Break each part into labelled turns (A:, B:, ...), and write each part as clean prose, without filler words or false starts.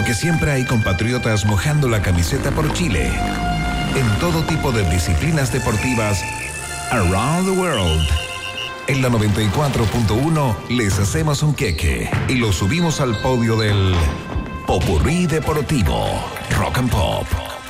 A: Porque siempre hay compatriotas mojando la camiseta por Chile. En todo tipo de disciplinas deportivas, around the world. En la 94.1 les hacemos un queque y lo subimos al podio del Popurrí Deportivo Rock and Pop.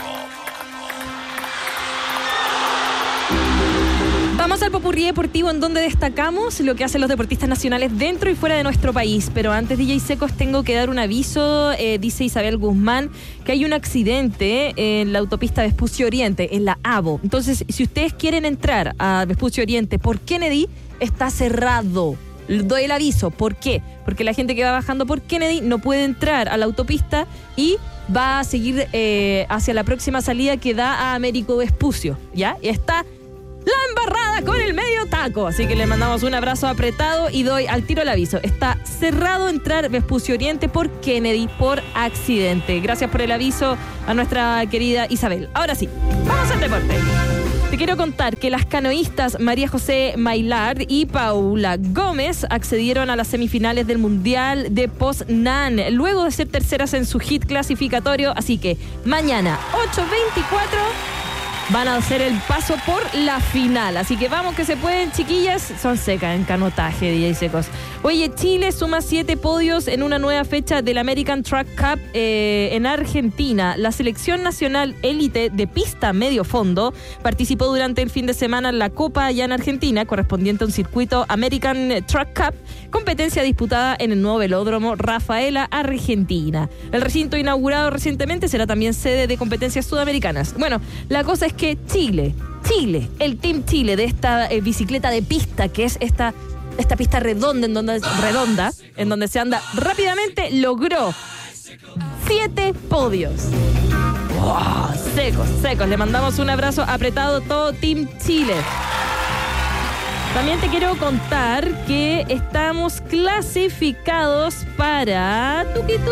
B: Vamos al Popurrí Deportivo, en donde destacamos lo que hacen los deportistas nacionales dentro y fuera de nuestro país. Pero antes, DJ Secos, tengo que dar un aviso. Dice Isabel Guzmán que hay un accidente en la autopista Vespucio Oriente, en la AVO. Entonces, si ustedes quieren entrar a Vespucio Oriente por Kennedy, está cerrado. Doy el aviso. ¿Por qué? Porque la gente que va bajando por Kennedy no puede entrar a la autopista y va a seguir hacia la próxima salida que da a Américo Vespucio, ¿ya? Y está la embarrada con el medio taco. Así que le mandamos un abrazo apretado y doy al tiro el aviso. Está cerrado entrar Vespucio Oriente por Kennedy por accidente. Gracias por el aviso a nuestra querida Isabel. Ahora sí, vamos al deporte. Te quiero contar que las canoístas María José Mailar y Paula Gómez accedieron a las semifinales del Mundial de Poznan, luego de ser terceras en su hit clasificatorio. Así que mañana, 8:24, van a hacer el paso por la final. Así que vamos que se pueden, chiquillas. Son secas en canotaje, DJ Secos. Oye, Chile suma 7 podios en una nueva fecha del American Track Cup en Argentina. La selección nacional élite de pista medio fondo participó durante el fin de semana en la Copa allá en Argentina, correspondiente a un circuito American Track Cup, competencia disputada en el nuevo velódromo Rafaela, Argentina. El recinto inaugurado recientemente será también sede de competencias sudamericanas. Bueno, la cosa es que Chile, el Team Chile de esta bicicleta de pista, que es esta pista redonda en donde se anda rápidamente, logró 7 podios. ¡Wow! Secos. Le mandamos un abrazo apretado a todo Team Chile. También te quiero contar que estamos clasificados para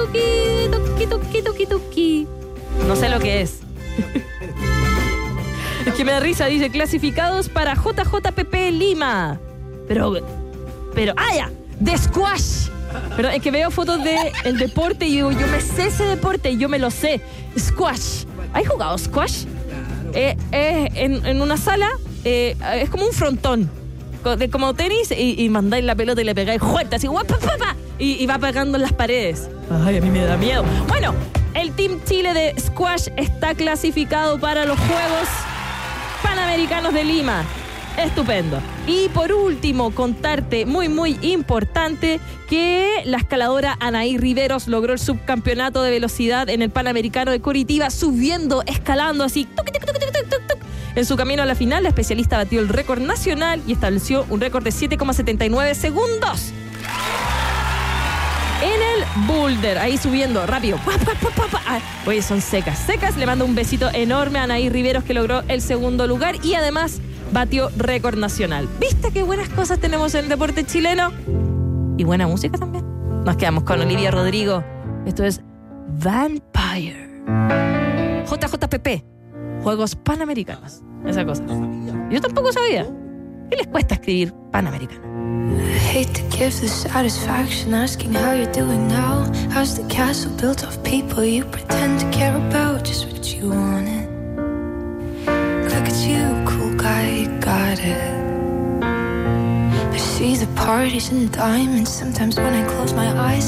B: tuki. No sé lo que es. Es que me da risa, dice clasificados para JJPP Lima. Pero, ya, de squash. Pero es que veo fotos del deporte y digo, yo me sé ese deporte, yo me lo sé. Squash. ¿Has jugado squash? En una sala, es como un frontón, como tenis, y mandáis la pelota y le pegáis fuerte, así, y va pegando en las paredes. Ay, a mí me da miedo. Bueno, el Team Chile de squash está clasificado para los Juegos Panamericanos de Lima. Estupendo. Y por último, contarte, muy importante, que la escaladora Anaí Riveros logró el subcampeonato de velocidad en el Panamericano de Curitiba, escalando así. En su camino a la final, la especialista batió el récord nacional y estableció un récord de 7,79 segundos. En el boulder, ahí subiendo rápido. Oye, son secas. Le mando un besito enorme a Anaí Riveros, que logró el segundo lugar y además batió récord nacional. ¿Viste qué buenas cosas tenemos en el deporte chileno? Y buena música también. Nos quedamos con Olivia Rodrigo. Esto es Vampire. JJPP, Juegos Panamericanos. Esa cosa. Yo tampoco sabía. ¿Qué les cuesta escribir Panamericano?
C: I hate to give the satisfaction asking how you're doing now. How's the castle built of people you pretend to care about? Just what you wanted. Look at you, cool guy, you got it. I see the parties and diamonds. Sometimes when I close my eyes